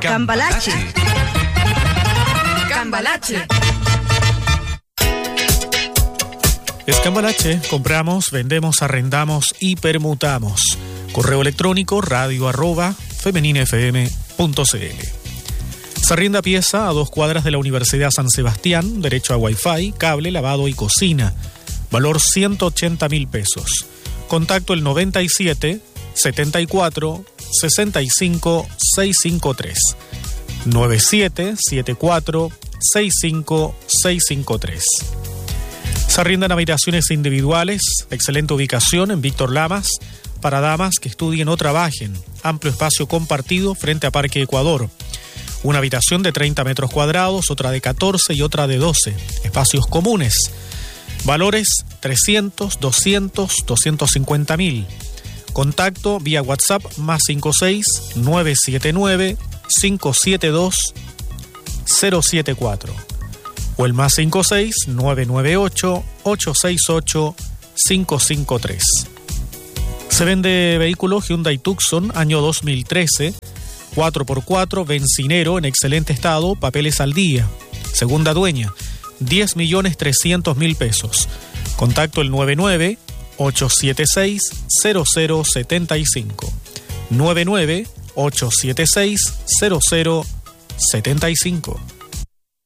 Cambalache. Cambalache. Es Cambalache. Compramos, vendemos, arrendamos y permutamos. Correo electrónico radio@femininefm.cl. Se arrienda pieza a 2 cuadras de la Universidad San Sebastián, derecho a Wi-Fi, cable, lavado y cocina. Valor 180.000 pesos. Contacto el 97 74 65 653. 97 74 65 653. Se arriendan habitaciones individuales, excelente ubicación en Víctor Lamas, para damas que estudien o trabajen. Amplio espacio compartido frente a Parque Ecuador. Una habitación de 30 metros cuadrados, otra de 14 y otra de 12. Espacios comunes. Valores 300, 200, 250.000. Contacto vía WhatsApp +56 979 572 074 o el +56 998 868 553. Se vende vehículo Hyundai Tucson año 2013, 4x4, bencinero en excelente estado, papeles al día. Segunda dueña, 10.300.000 pesos. Contacto el 99 876 0075. 99 876 0075.